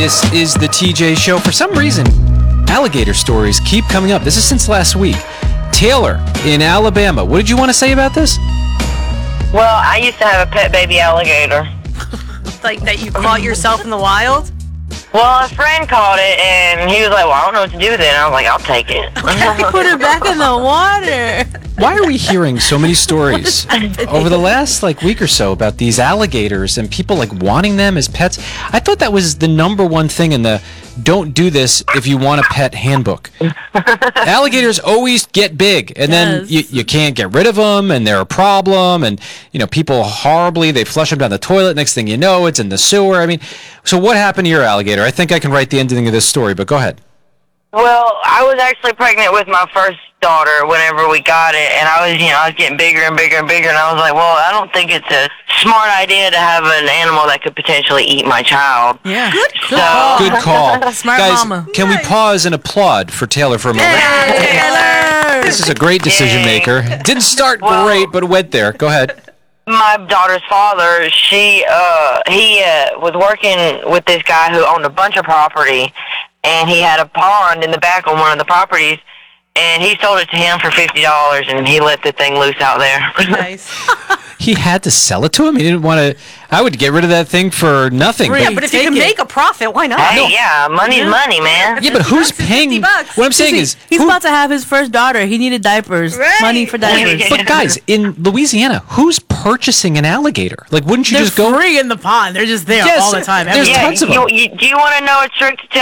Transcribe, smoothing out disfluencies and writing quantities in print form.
This is the TJ Show. For some reason, alligator stories keep coming up. This is since last week. Taylor in Alabama. What did you want to say about this? Well, I used to have a pet baby alligator. Like that you caught yourself in the wild? Well, a friend caught it, and he was like, well, I don't know what to do with it. And I was like, I'll take it. Put it back in the water. Why are we hearing so many stories over the last week or so about these alligators and people wanting them as pets? I thought that was the number one thing in the don't do this if you want a pet handbook. Alligators always get big, and then you can't get rid of them, and they're a problem, and people they flush them down the toilet. Next thing you know, it's in the sewer. I mean, so what happened to your alligator? I think I can write the ending of this story, but go ahead. Well, I was actually pregnant with my first daughter whenever we got it, and I was getting bigger and bigger and bigger, and I was like, well, I don't think it's a smart idea to have an animal that could potentially eat my child. Yeah. Good call. Good call. Smart Guys, mama. can we pause and applaud for Taylor for a moment? Taylor! This is a great decision maker. Didn't start great, but went there. Go ahead. My daughter's father, he was working with this guy who owned a bunch of property, and he had a pond in the back on one of the properties, and he sold it to him for $50, and he let the thing loose out there. Nice. He had to sell it to him? He didn't want to... I would get rid of that thing for nothing. Free. Yeah, but if you Take can it. make a profit, why not? Hey, yeah, money's money, man. Yeah, but who's $50 is paying... $50. What I'm saying is... He's who- about to have his first daughter. He needed diapers. Right. Money for diapers. But guys, in Louisiana, who's purchasing an alligator? Wouldn't you They're just go... free in the pond. They're just there Yes, all the time. there's every day. tons of them. Do you want to know a trick to tell